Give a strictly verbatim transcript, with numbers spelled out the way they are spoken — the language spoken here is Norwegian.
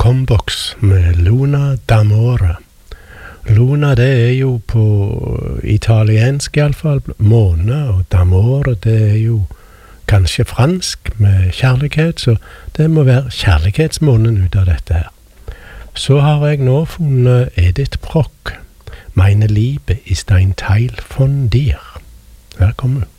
Combox med Luna d'Amore. Luna, det er jo på italiensk i alle fall, måne, og d'Amore, det er jo kanskje fransk med kjærlighet, så det må være kjærlighetsmånen ut av dette her. Så har jeg nå funnet Edith Brock, Meine Liebe ist ein Teil von dir. Her kommer du.